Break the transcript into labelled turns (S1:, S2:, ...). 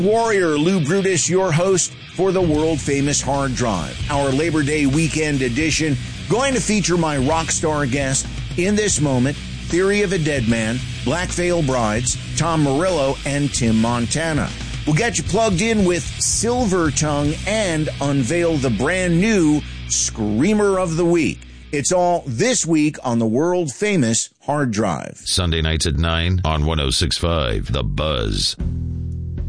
S1: Warrior Lou Brutus, your host for the world-famous Hard Drive, our Labor Day weekend edition, going to feature my rock star guest in this moment, Theory of a Dead Man, Black Veil Brides, Tom Morello, and Tim Montana. We'll get you plugged in with Silver Tongue and unveil the brand new Screamer of the Week. It's all this week on the world-famous Hard Drive.
S2: Sunday nights at 9 on 106.5 The Buzz.